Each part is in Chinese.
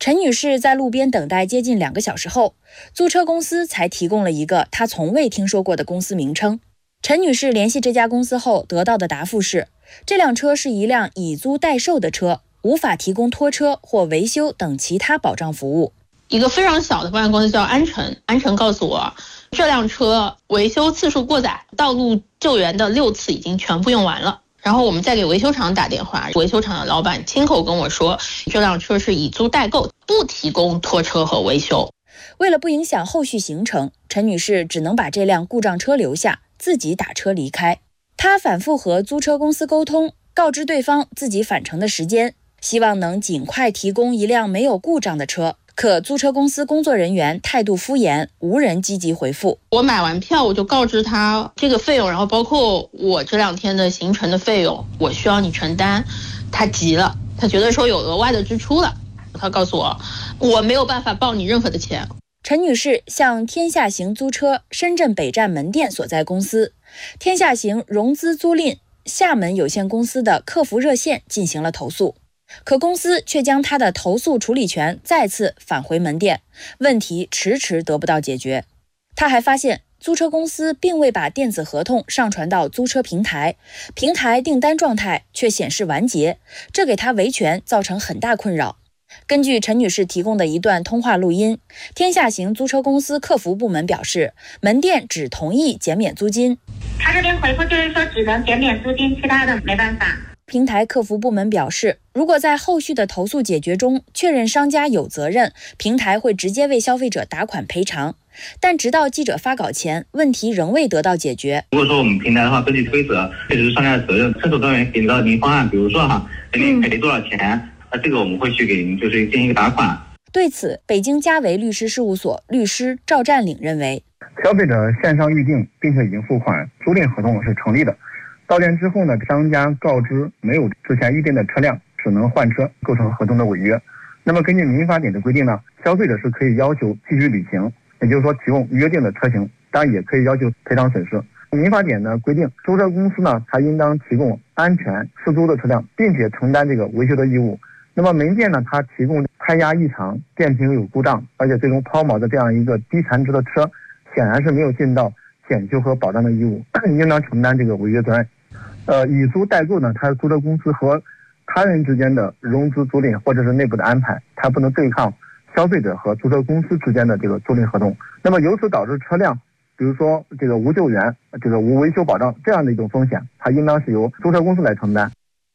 陈女士在路边等待接近2个小时后，租车公司才提供了一个她从未听说过的公司名称。陈女士联系这家公司后得到的答复是，这辆车是一辆以租代售的车，无法提供拖车或维修等其他保障服务。 一个非常小的保险公司叫安诚，安诚告诉我，这辆车维修次数过载，道路救援的6次已经全部用完了。然后我们再给维修厂打电话，维修厂的老板亲口跟我说，这辆车是以租代购，不提供拖车和维修。 为了不影响后续行程，陈女士只能把这辆故障车留下，自己打车离开。她反复和租车公司沟通，告知对方自己返程的时间，希望能尽快提供一辆没有故障的车。可租车公司工作人员态度敷衍，无人积极回复。 我买完票，我就告知他这个费用，然后包括我这2天的行程的费用，我需要你承担。他急了，他觉得说有额外的支出了，他告诉我，我没有办法报你任何的钱。 陈女士向天下行租车深圳北站门店所在公司天下行融资租赁厦门有限公司的客服热线进行了投诉，可公司却将他的投诉处理权再次返回门店，问题迟迟得不到解决。他还发现租车公司并未把电子合同上传到租车平台，平台订单状态却显示完结，这给他维权造成很大困扰。根据陈女士提供的一段通话录音，天下行租车公司客服部门表示，门店只同意减免租金。 他这边回复就是说只能减免租金，其他的没办法。 平台客服部门表示，如果在后续的投诉解决中确认商家有责任，平台会直接为消费者打款赔偿。但直到记者发稿前，问题仍未得到解决。 如果说我们平台的话，根据规则，确实是商家的责任，申诉专员给你到您方案，比如说给您赔多少钱，那这个我们会去给您就是进行一个打款。 对此，北京嘉维律师事务所律师赵占领认为， 消费者线上预定并且已经付款，租赁合同是成立的。到店之后呢，商家告知没有之前预定的车辆，只能换车，构成合同的违约。那么根据民法典的规定呢，消费者是可以要求继续履行，也就是说提供约定的车型，当然也可以要求赔偿损失。民法典呢规定，租车公司呢它应当提供安全适租的车辆，并且承担这个维修的义务。那么门店呢，它提供胎压异常、电瓶有故障，而且最终抛锚的这样一个低残值的车，显然是没有尽到检修和保障的义务，应当承担这个违约责任。以租代购呢，它是租车公司和他人之间的融资租赁或者是内部的安排，它不能对抗消费者和租车公司之间的这个租赁合同。那么由此导致车辆，比如说这个无救援、这个无维修保障这样的一种风险，它应当是由租车公司来承担。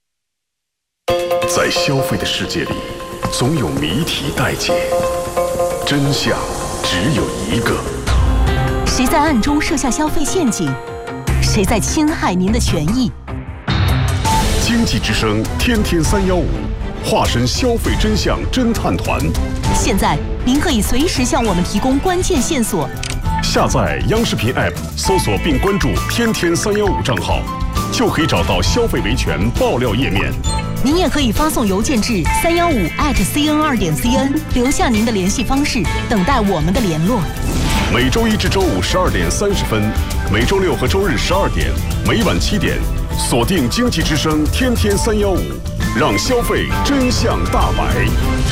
在消费的世界里，总有谜题待解，真相只有一个。 谁在暗中设下消费陷阱？谁在侵害您的权益？ 经济之声天天315，化身消费真相侦探团。 现在您可以随时向我们提供关键线索。 下载央视频 App， 搜索并关注天天315账号，就可以找到消费维权爆料页面。 您也可以发送邮件至315@cn2.cn， 留下您的联系方式，等待我们的联络。 每周一至周五12点30分，每周六和周日12点，每晚7点，锁定经济之声天天315，让消费真相大白。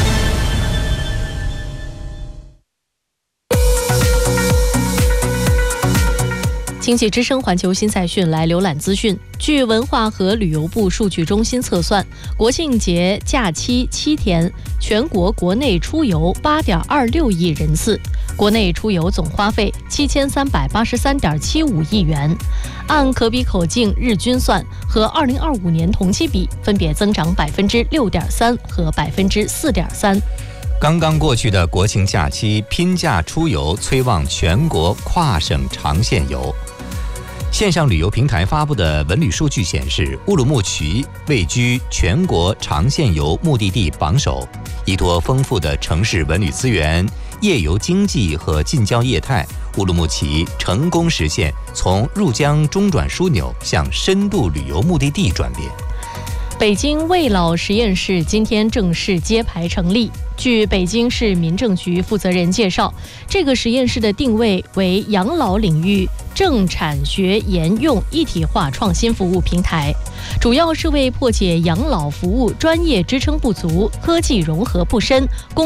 经济之声环球新赛讯来浏览资讯。据文化和旅游部数据中心测算，国庆节假期7天，全国国内出游8.26亿人次，国内出游总花费7383.75亿元，按可比口径日均算，和2025年同期比分别增长6.3%和4.3%。 刚刚过去的国庆假期，拼假出游催旺全国跨省长线游。线上旅游平台发布的文旅数据显示，乌鲁木齐位居全国长线游目的地榜首，依托丰富的城市文旅资源、夜游经济和近郊业态，乌鲁木齐成功实现从入疆中转枢纽向深度旅游目的地转变。 北京卫老实验室今天正式揭牌成立。据北京市民政局负责人介绍，这个实验室的定位为养老领域政产学研用一体化创新服务平台，主要是为破解养老服务专业支撑不足、科技融合不深、